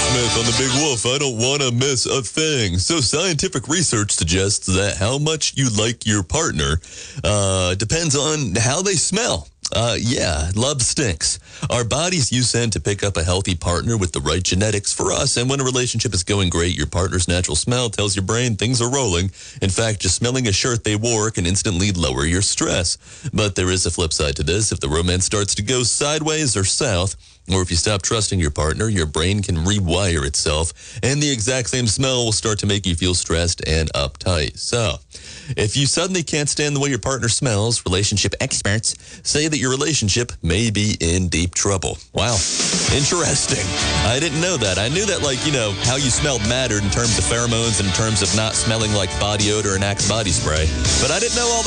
Smith on the Big Wolf. I don't want to miss a thing. So scientific research suggests that how much you like your partner depends on how they smell. Love stinks. Our bodies use scent to pick up a healthy partner with the right genetics for us. And when a relationship is going great, your partner's natural smell tells your brain things are rolling. In fact, just smelling a shirt they wore can instantly lower your stress. But there is a flip side to this. If the romance starts to go sideways or south, or if you stop trusting your partner, your brain can rewire itself, and the exact same smell will start to make you feel stressed and uptight. So, if you suddenly can't stand the way your partner smells, relationship experts say that your relationship may be in deep trouble. Wow. Interesting. I didn't know that. I knew that, how you smelled mattered in terms of pheromones, in terms of not smelling like body odor and Axe body spray. But I didn't know all